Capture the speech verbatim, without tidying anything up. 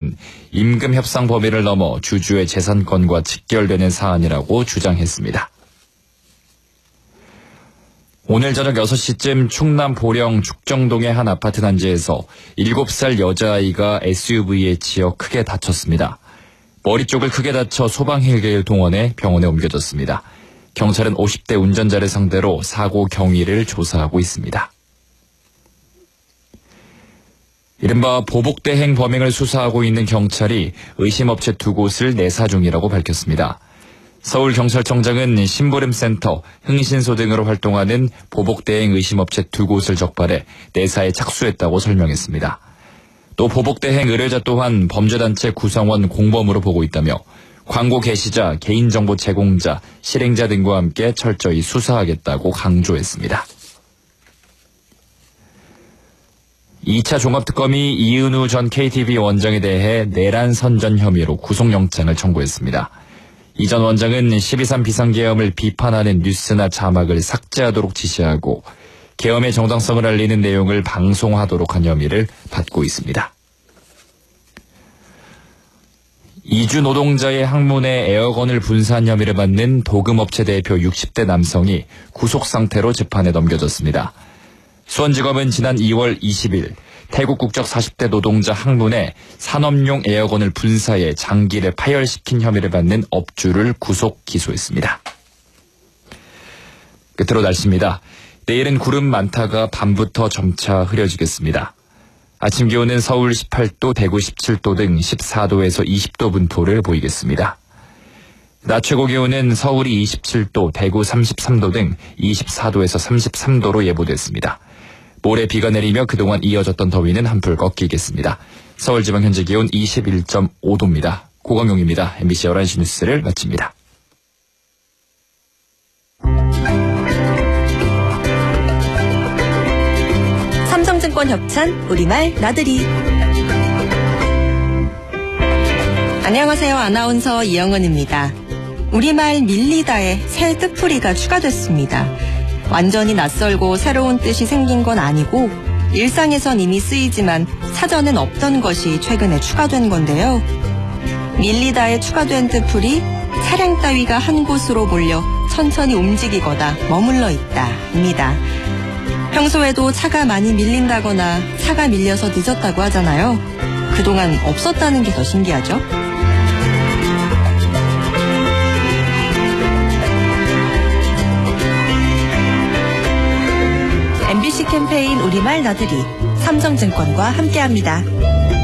경찰은 임금 협상 범위를 넘어 주주의 재산권과 직결되는 사안이라고 주장했습니다. 오늘 저녁 여섯 시쯤 충남 보령 죽정동의 한 아파트 단지에서 일곱 살 여자아이가 에스유브이에 치여 크게 다쳤습니다. 머리 쪽을 크게 다쳐 소방헬기를 동원해 병원에 옮겨졌습니다. 경찰은 오십 대 운전자를 상대로 사고 경위를 조사하고 있습니다. 이른바 보복대행 범행을 수사하고 있는 경찰이 의심업체 두 곳을 내사 중이라고 밝혔습니다. 서울경찰청장은 심부름센터, 흥신소 등으로 활동하는 보복대행 의심업체 두 곳을 적발해 내사에 착수했다고 설명했습니다. 또 보복대행 의뢰자 또한 범죄단체 구성원 공범으로 보고 있다며 광고 게시자, 개인정보 제공자, 실행자 등과 함께 철저히 수사하겠다고 강조했습니다. 이 차 종합특검이 이은우 전 케이티비 원장에 대해 내란 선전 혐의로 구속영장을 청구했습니다. 이 전 원장은 십이 삼 비상계엄을 비판하는 뉴스나 자막을 삭제하도록 지시하고 계엄의 정당성을 알리는 내용을 방송하도록 한 혐의를 받고 있습니다. 이주 노동자의 항문에 에어건을 분사한 혐의를 받는 도금업체 대표 육십 대 남성이 구속 상태로 재판에 넘겨졌습니다. 수원지검은 지난 이월 이십일 태국 국적 사십 대 노동자 항문에 산업용 에어건을 분사해 장기를 파열시킨 혐의를 받는 업주를 구속 기소했습니다. 끝으로 날씨입니다. 내일은 구름 많다가 밤부터 점차 흐려지겠습니다. 아침 기온은 서울 십팔 도, 대구 십칠 도 등 십사 도에서 이십 도 분포를 보이겠습니다. 낮 최고 기온은 서울이 이십칠 도, 대구 삼십삼 도 등 이십사 도에서 삼십삼 도로 예보됐습니다. 모레 비가 내리며 그동안 이어졌던 더위는 한풀 꺾이겠습니다. 서울지방 현재 기온 이십일 점 오 도입니다. 고광용입니다. 엠비씨 열한 시 뉴스를 마칩니다. 삼성증권 협찬 우리말 나들이. 안녕하세요. 아나운서 이영은입니다. 우리말 밀리다에 새 뜻풀이가 추가됐습니다. 완전히 낯설고 새로운 뜻이 생긴 건 아니고 일상에선 이미 쓰이지만 사전엔 없던 것이 최근에 추가된 건데요. 밀리다에 추가된 뜻풀이 차량 따위가 한 곳으로 몰려 천천히 움직이거나 머물러 있다입니다. 평소에도 차가 많이 밀린다거나 차가 밀려서 늦었다고 하잖아요. 그동안 없었다는 게 더 신기하죠? 엠비씨 캠페인 우리말 나들이 삼성증권과 함께합니다.